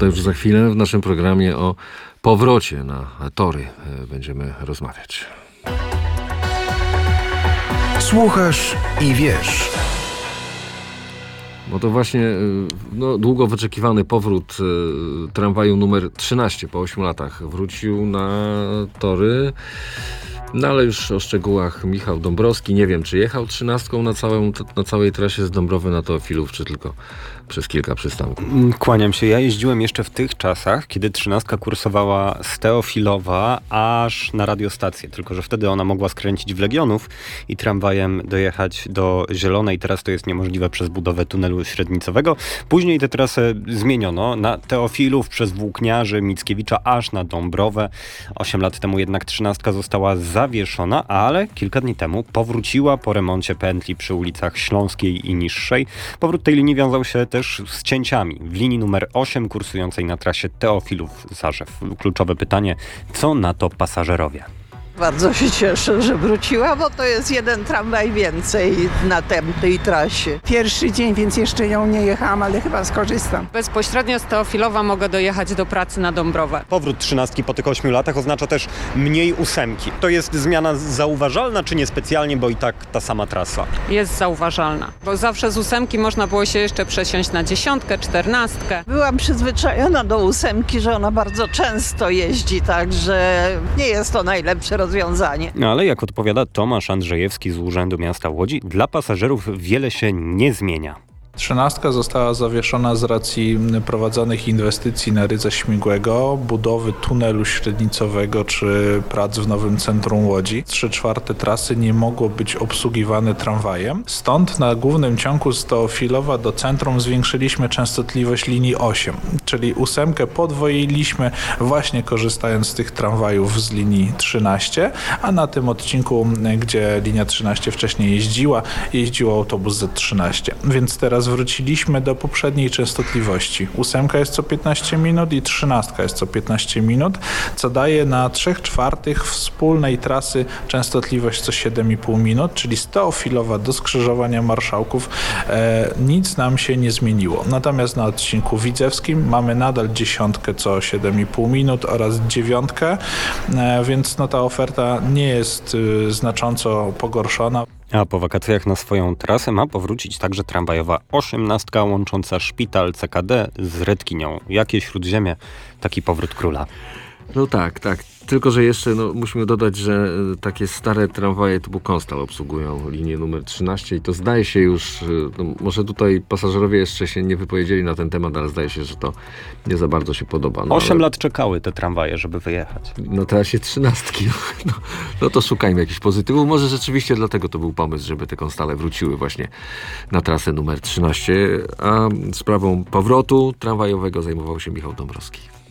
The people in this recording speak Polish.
to już za chwilę w naszym programie o powrocie na tory będziemy rozmawiać. Słuchasz i wiesz. Bo to właśnie długo wyczekiwany powrót tramwaju numer 13 po 8 latach wrócił na tory. No ale już o szczegółach Michał Dąbrowski. Nie wiem, czy jechał 13 na całej trasie z Dąbrowy na Teofilów, czy tylko przez kilka przystanków. Kłaniam się. Ja jeździłem jeszcze w tych czasach, kiedy 13 kursowała z Teofilowa aż na radiostację. Tylko że wtedy ona mogła skręcić w Legionów i tramwajem dojechać do Zielonej. Teraz to jest niemożliwe przez budowę tunelu średnicowego. Później tę trasę zmieniono na Teofilów przez Włókniarzy, Mickiewicza aż na Dąbrowę. 8 lat temu jednak 13 została zawieszona, ale kilka dni temu powróciła po remoncie pętli przy ulicach Śląskiej i Niższej. Powrót tej linii wiązał się też z cięciami w linii numer 8 kursującej na trasie Teofilów-Zarzew. Kluczowe pytanie, co na to pasażerowie? Bardzo się cieszę, że wróciła, bo to jest jeden tramwaj więcej na tej trasie. Pierwszy dzień, więc jeszcze ją nie jechałam, ale chyba skorzystam. Bezpośrednio z Teofilowa mogę dojechać do pracy na Dąbrowę. Powrót 13 po tych 8 latach oznacza też mniej 8. To jest zmiana zauważalna, czy niespecjalnie, bo i tak ta sama trasa? Jest zauważalna, bo zawsze z 8 można było się jeszcze przesiąść na 10, 14. Byłam przyzwyczajona do 8, że ona bardzo często jeździ, także nie jest to najlepsze rozwiązanie. No ale jak odpowiada Tomasz Andrzejewski z Urzędu Miasta Łodzi, dla pasażerów wiele się nie zmienia. 13 została zawieszona z racji prowadzonych inwestycji na Rydze Śmigłego, budowy tunelu średnicowego czy prac w nowym centrum Łodzi. 3/4 trasy nie mogło być obsługiwane tramwajem. Stąd na głównym ciągu z Teofilowa do centrum zwiększyliśmy częstotliwość linii 8, czyli 8 podwoiliśmy właśnie korzystając z tych tramwajów z linii 13, a na tym odcinku, gdzie linia 13 wcześniej jeździł autobus Z13. Więc teraz wróciliśmy do poprzedniej częstotliwości. 8 jest co 15 minut i 13 jest co 15 minut, co daje na 3/4 wspólnej trasy częstotliwość co 7,5 minut, czyli z Teofilowa do skrzyżowania Marszałków nic nam się nie zmieniło. Natomiast na odcinku widzewskim mamy nadal 10 co 7,5 minut oraz 9, więc ta oferta nie jest znacząco pogorszona. A po wakacjach na swoją trasę ma powrócić także tramwajowa 18 łącząca szpital CKD z Redkinią. Jakie Śródziemie, taki powrót króla. No tak. Tylko że jeszcze musimy dodać, że takie stare tramwaje typu Konstal obsługują linię numer 13 i to zdaje się już, może tutaj pasażerowie jeszcze się nie wypowiedzieli na ten temat, ale zdaje się, że to nie za bardzo się podoba. 8 lat czekały te tramwaje, żeby wyjechać. Na trasie 13. No to szukajmy jakichś pozytywów. Może rzeczywiście dlatego to był pomysł, żeby te Konstale wróciły właśnie na trasę numer 13, a sprawą powrotu tramwajowego zajmował się Michał Dąbrowski.